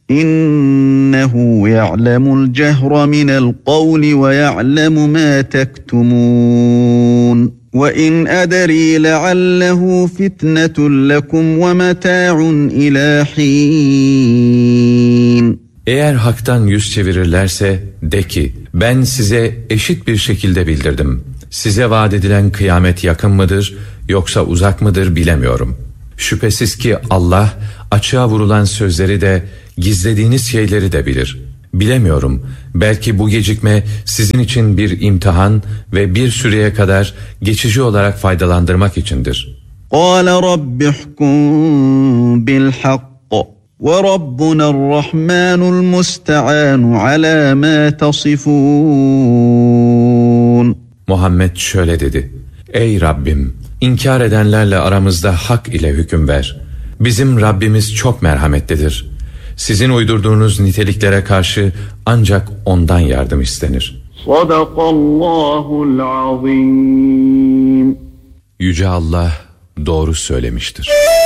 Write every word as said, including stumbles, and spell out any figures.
İnnehu ya'lemul cehra minel kavli ve ya'lemu ma tektumun. Ve in edri leallehu fitnetun lekum ve meta'un ila hin. Eğer haktan yüz çevirirlerse de ki, ben size eşit bir şekilde bildirdim. Size vaat edilen kıyamet yakın mıdır yoksa uzak mıdır bilemiyorum. Şüphesiz ki Allah açığa vurulan sözleri de gizlediğiniz şeyleri de bilir. Bilemiyorum, belki bu gecikme sizin için bir imtihan ve bir süreye kadar geçici olarak faydalandırmak içindir. قَالَ رَبِّ احْكُمْ بِالْحَقِّ وَرَبُّنَا الرَّحْمَنُ الْمُسْتَعَانُ عَلَى مَا تَصِفُونَ. Muhammed şöyle dedi: Ey Rabbim, inkar edenlerle aramızda hak ile hüküm ver. Bizim Rabbimiz çok merhametlidir. Sizin uydurduğunuz niteliklere karşı ancak ondan yardım istenir. Sadakallahul azim. Yüce Allah doğru söylemiştir.